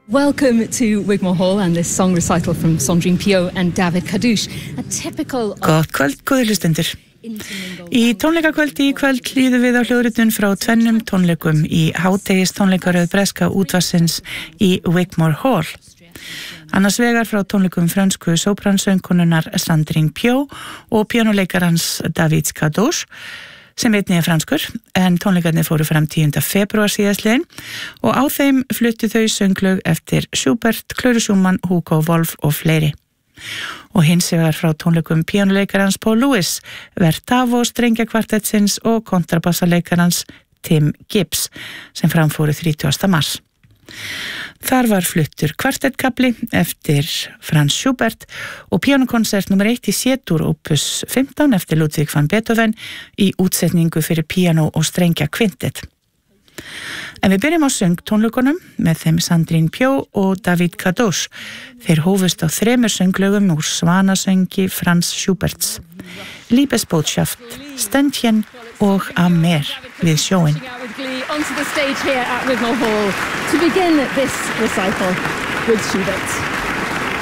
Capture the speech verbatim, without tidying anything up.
Welcome to Wigmore Hall and this song recital from Sandrine Piau and David Kadouche. A typical... Gott kvöld, góðir hlustendur. Í tónleikakvöldi í kvöld hlýðum við á hljóðritun frá tvennum tónleikum í hátegis tónleikaröð breska útvarpsins í Wigmore Hall. Annars vegar frá tónleikum frönsku sópransöngkonunnar Sandrine Piau og píanóleikarans David Kadouche, sem einnig er franskur, en tónleikarnir fóru fram tíunda febrúar síðastliðinn og á þeim fluttu þau sönglög eftir Schubert, Claude Schumann, Hugo Wolf og fleiri. Og hins vegar frá tónleikum píanóleikarans Paul Lewis, Vertavo strengjakvartettsins og kontrabassaleikarans Tim Gibbs, sem framfóru þrítugasta mars. Þar var fluttur kvartettkafli eftir Franz Schubert og píanókonsert nummer eitt í C-dur opus fimmtán eftir Ludwig van Beethoven í útsetningu fyrir píanó og strengja kvintett. En við byrjum á söngtónleikunum með þeim Sandrine Piau og David Kadouche. Þeir hófust á þremur sönglögum úr Svanasöngi Franz Schuberts. Liebesbotschaft, Ständchen og Amer við sjóin. Onto the stage here at Wigmore Hall to begin this recital with Schubert.